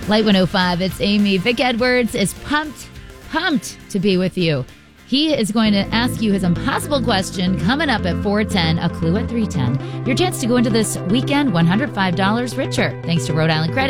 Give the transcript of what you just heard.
Light 105, it's Amy. Vic Edwards is pumped to be with you. He is going to ask you his impossible question coming up at 4:10, a clue at 3:10. Your chance to go into this weekend $105 richer, thanks to Rhode Island Credit.